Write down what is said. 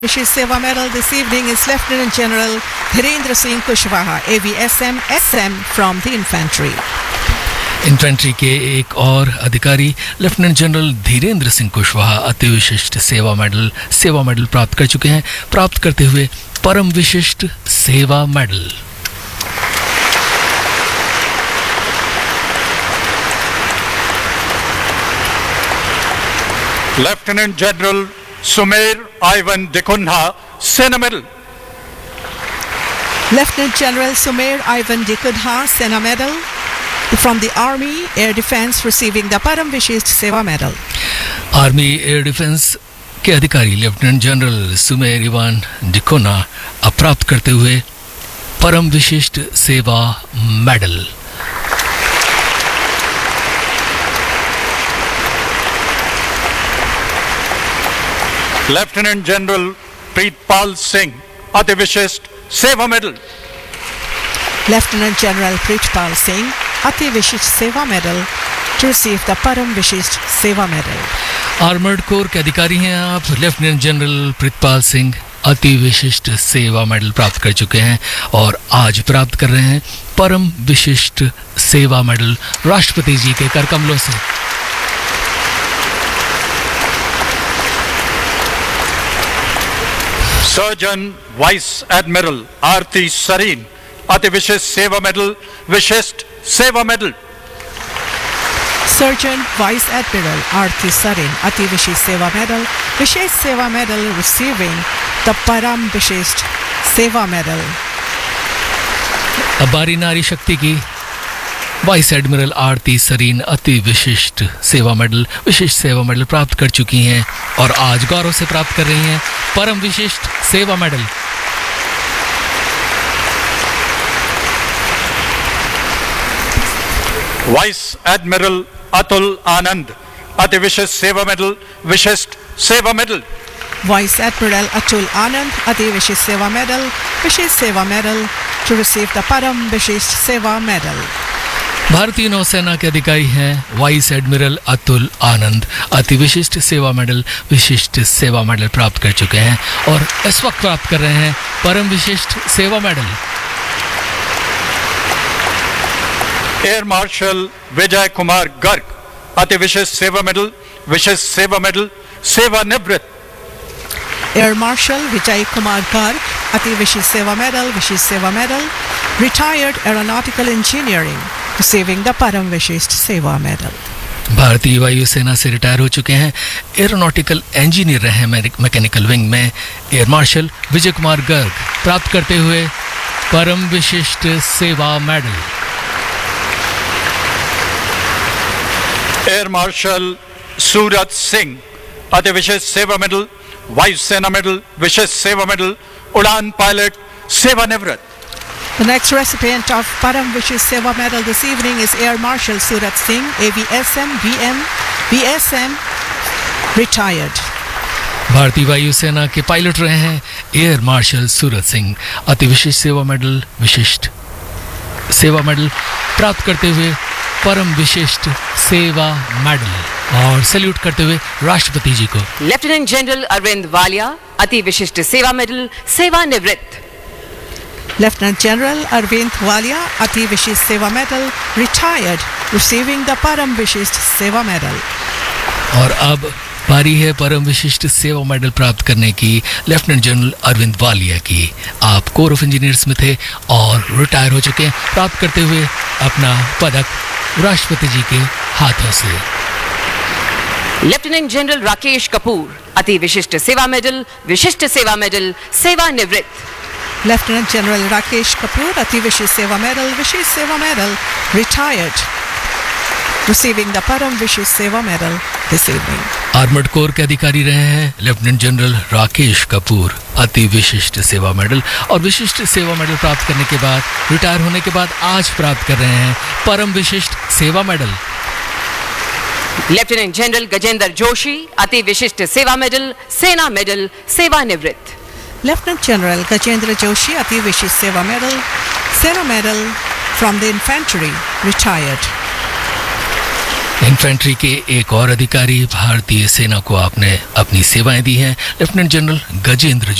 Vichit Seva Medal this evening is Lieutenant General Dhirendra Singh Kushwaha, AVSM SM from the Infantry. Infantry के एक और अधिकारी lieutenant general Dhirendra Singh Kushwaha अति विशिष्ट सेवा मेडल प्राप्त कर चुके हैं, प्राप्त करते हुए परम विशिष्ट सेवा medal. Lieutenant general Sumer Ivan D'Cunha, सेना medal. Lieutenant General Sumer Ivan Dikudha, Sena Medal from the Army Air Defense, receiving the Param Vishist Seva Medal. Army air defence के अधिकारी लेफ्टिनेंट जनरल सुमेर इवान डिकोना प्राप्त करते हुए परम विशिष्ट सेवा medal. Lieutenant general Pritpal Singh, अति विशिष्ट सेवा medal. Lieutenant General Pritpal Singh, Ati Vishist Seva Medal, to receive the Param Vishist Seva Medal. Armoured corps के अधिकारी हैं आप। लेफ्टिनेंट जनरल प्रीतपाल सिंह अति विशिष्ट सेवा मेडल प्राप्त कर चुके हैं और आज प्राप्त कर रहे हैं परम विशिष्ट सेवा मेडल राष्ट्रपति जी के कर कमलों से। सर्जन वाइस एडमिरल आरती सरीन, अति विशिष्ट सेवा मेडल, विशिष्ट सेवा medal. Surgeon Vice Admiral Arti Sarin, Ati Vishist Seva Medal, Vishesh Seva Medal, receiving the Param Vishist Seva Medal. अब बारी नारी शक्ति की। वाइस एडमिरल आरती सरीन अति विशिष्ट सेवा मेडल, विशिष्ट सेवा मेडल प्राप्त कर चुकी हैं और आज गौरव से प्राप्त कर रही हैं परम विशिष्ट सेवा मेडल। वाइस एडमिरल अतुल आनंद, अति विशिष्ट सेवा मेडल, विशिष्ट सेवा medal. Vice Admiral Atul Anand, Ati Vishist Seva Medal, Vishesh Seva Medal, to receive the Param Vishist Seva Medal. भारतीय नौसेना के अधिकारी हैं वाइस एडमिरल अतुल आनंद, अति विशिष्ट सेवा मेडल, विशिष्ट सेवा मेडल प्राप्त कर चुके हैं और इस वक्त प्राप्त कर रहे हैं परम विशिष्ट सेवा medal. Air marshal Vijay Kumar Garg, अति विशिष्ट सेवा मेडल, विशिष्ट सेवा मेडल, सेवानिवृत्त। Air Marshal Vijay Kumar Garg, Ati Vishist Seva Medal, Vishesh Seva Medal, retired aeronautical engineering, receiving the Param Vishist Seva Medal. भारतीय वायुसेना से रिटायर हो चुके हैं, एरोनॉटिकल इंजीनियर रहे मैकेनिकल विंग में एयर मार्शल विजय कुमार गर्ग प्राप्त करते हुए परम विशिष्ट सेवा medal. Air marshal Suraj Singh, अति विशिष्ट सेवा मेडल, वायु सेना मेडल, विशिष्ट सेवा मेडल, उड़ान पायलट, सेवानिवृत्त। The next recipient of Param Vishist Seva Medal this evening is Air Marshal Surat Singh, AVSM, BSM, retired. भारतीय वायुसेना के पायलट रहे हैं एयर मार्शल सूरज सिंह, अति विशिष्ट सेवा मेडल, विशिष्ट सेवा मेडल प्राप्त करते हुए परम विशिष्ट सेवा मेडल और सैल्यूट करते हुए राष्ट्रपति जी को। लेफ्टिनेंट जनरल अरविंद वालिया, अति विशिष्ट सेवा मेडल, सेवानिवृत्त। Lieutenant General Arvind Walia, Ati Vishist Seva Medal, retired, receiving the Param Vishist Seva Medal. और अब बारी है परम विशिष्ट सेवा मेडल प्राप्त करने की लेफ्टिनेंट जनरल अरविंद वालिया की। आप कोर ऑफ इंजीनियर्स में थे और रिटायर हो चुके हैं, प्राप्त करते हुए अपना पदक राष्ट्रपति जी के हाथों से। लेफ्टिनेंट जनरल राकेश कपूर, अति विशिष्ट सेवा मेडल, विशिष्ट सेवा मेडल, सेवानिवृत्त। Lieutenant General Rakesh Kapoor, Ati Vishist Seva Medal, Vishesh Seva Medal, retired, receiving the Param Vishist Seva Medal this evening. Armoured corps के अधिकारी रहे हैं लेफ्टिनेंट जनरल राकेश कपूर, अति विशिष्ट सेवा मेडल और विशिष्ट सेवा मेडल प्राप्त करने के बाद, रिटायर होने के बाद आज प्राप्त कर रहे हैं परम विशिष्ट सेवा medal. Lieutenant general Gajendra Joshi, अति विशिष्ट सेवा मेडल, सेना मेडल, सेवानिवृत्त। Lieutenant General Gajendra Joshi, Ati Vishist Seva Medal, Sena Medal from the Infantry, retired. Infantry के एक और अधिकारी भारतीय सेना को आपने अपनी सेवाएं दी हैं, लेफ्टिनेंट जनरल गजेंद्र